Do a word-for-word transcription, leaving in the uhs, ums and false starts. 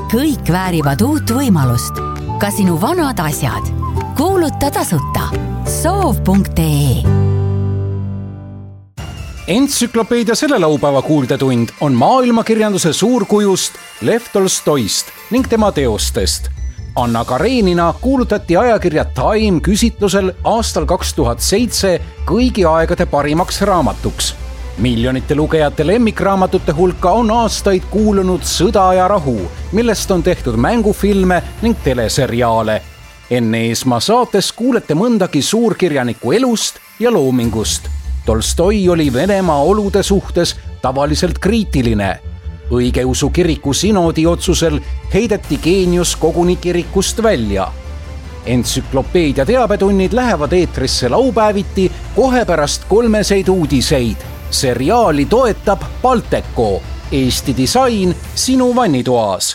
kõik väärivad uut võimalust. Ka sinu vanad asjad. Kuuluta tasuta. soov punkt ee. Entsüklopeedia selle laupäeva kuuldetund on maailmakirjanduse suurkujust Lev Tolstoist ning tema teostest. Anna Karenina kuulutati ajakirja Time küsitlusel aastal kaks tuhat seitse kõigi aegade parimaks raamatuks. Miljonite lugejate lemmikraamatute hulka on aastaid kuulunud Sõda ja rahu, millest on tehtud mängufilme ning teleseriaale. Enne Eesmaa saates kuulete mõndagi suurkirjaniku elust ja loomingust. Tolstoi oli Venemaa olude suhtes tavaliselt kriitiline. Õigeusu kiriku sinodi otsusel heideti geenius koguni kirikust välja. Entsüklopeedia teabetunnid lähevad eetrisse laupäeviti kohe pärast kolmeseid uudiseid. Seriaali toetab Balteco, Eesti disain sinu vannitoas.